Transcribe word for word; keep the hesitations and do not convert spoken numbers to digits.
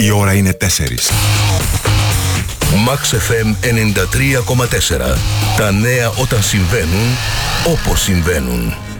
Η ώρα είναι τέσσερις. Max εφ εμ ενενήντα τρία κόμμα τέσσερα. Τα νέα όταν συμβαίνουν, όπως συμβαίνουν.